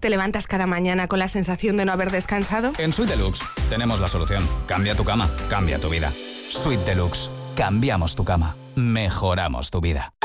¿Te levantas cada mañana con la sensación de no haber descansado? En Suite Deluxe tenemos la solución. Cambia tu cama, cambia tu vida. Suite Deluxe. Cambiamos tu cama. Mejoramos tu vida.